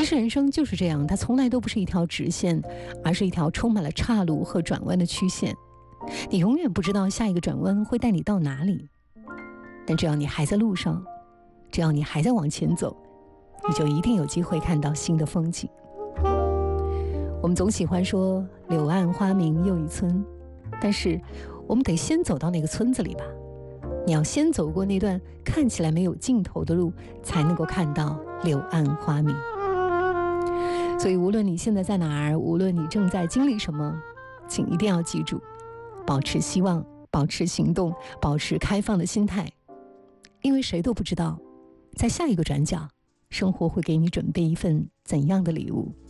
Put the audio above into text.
实人生就是这样，它从来都不是一条直线，而是一条充满了岔路和转弯的曲线。你永远不知道下一个转弯会带你到哪里，但只要你还在路上，只要你还在往前走，你就一定有机会看到新的风景。我们总喜欢说柳暗花明又一村，但是我们得先走到那个村子里吧。你要先走过那段看起来没有尽头的路，才能够看到柳暗花明。所以无论你现在在哪儿，无论你正在经历什么，请一定要记住，保持希望，保持行动，保持开放的心态，因为谁都不知道在下一个转角，生活会给你准备一份怎样的礼物。